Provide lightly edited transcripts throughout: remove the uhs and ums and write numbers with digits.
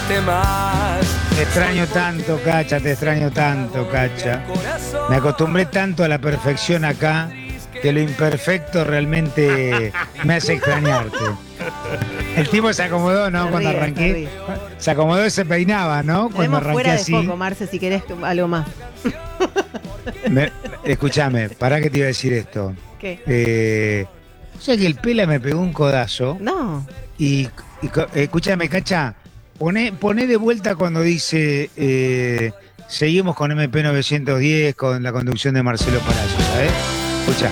existe más. Te extraño tanto, Cacha, te extraño tanto, Cacha. Me acostumbré tanto a la perfección acá que lo imperfecto realmente me hace extrañarte. El tipo se acomodó, ¿no? Cuando arranqué. Se acomodó y se peinaba, ¿no? Cuando arranqué fuera así. de foco, Marce, si querés algo más. Escúchame, pará que te iba a decir esto. ¿Qué? O sea que el Pela me pegó un codazo. No. Escúchame, Cacha, poné de vuelta cuando dice seguimos con MP 910 con la conducción de Marcelo Palacio, ¿sabes? Escucha.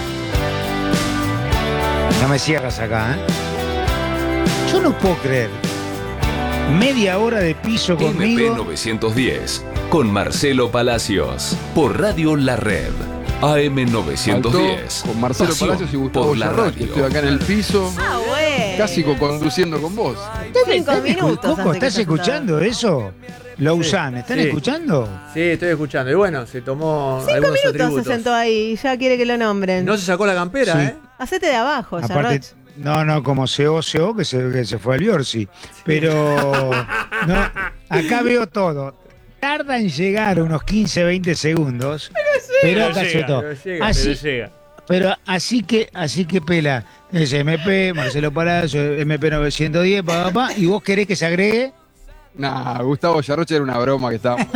No me cierras acá, ¿eh? Yo no puedo creer. Media hora de piso conmigo. MP 910 con Marcelo Palacios por Radio La Red. AM 910 con Marcelo Palacios y Gustavo Yarroch. Estoy acá en el piso. Ah, bueno. Casi conduciendo con vos. 5 minutos. Coco, ¿estás escuchando eso? Lausanne, ¿están escuchando? Sí, estoy escuchando. Y bueno, se tomó 5 algunos minutos atributos. se sentó ahí y ya quiere que lo nombren. No se sacó la campera, Sí. ¿eh? Hacete de abajo, Aparte, Yarroch. no, como CO que se fue al Biorsi. Pero no, acá veo todo. Tarda en llegar unos 15, 20 segundos. Pero acá se todo. Pero así que Pela. Es MP, Marcelo Palacio, MP 910, y vos querés que se agregue. Nah, Gustavo Yarroch era una broma que estaba.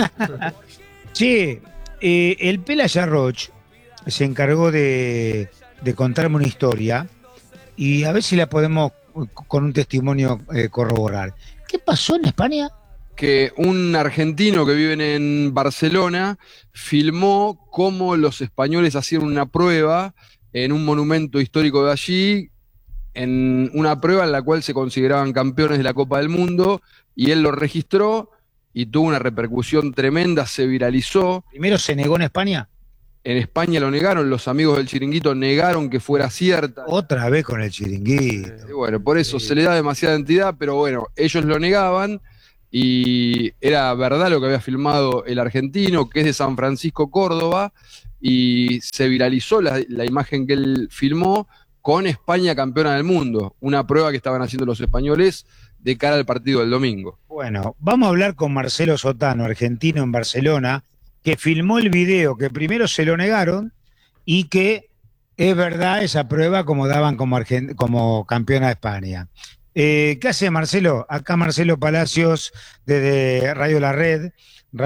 Che, el Pela Yarroch se encargó de contarme una historia y a ver si la podemos con un testimonio corroborar. ¿Qué pasó en España? Que un argentino que vive en Barcelona filmó cómo los españoles hacían una prueba en un monumento histórico de allí, en una prueba en la cual se consideraban campeones de la Copa del Mundo, y él lo registró y tuvo una repercusión tremenda, se viralizó. Primero se negó en España. En España lo negaron, los amigos del Chiringuito negaron que fuera cierta. Otra vez con el Chiringuito. Y bueno, por eso se le da demasiada entidad, pero bueno, ellos lo negaban y era verdad lo que había filmado el argentino, que es de San Francisco, Córdoba, y se viralizó la imagen que él filmó con España campeona del mundo, una prueba que estaban haciendo los españoles de cara al partido del domingo. Bueno, vamos a hablar con Marcelo Sotano, argentino en Barcelona, que filmó el video, que primero se lo negaron y que es verdad esa prueba como daban como campeona de España. ¿Qué hace Marcelo? Acá Marcelo Palacios desde Radio La Red.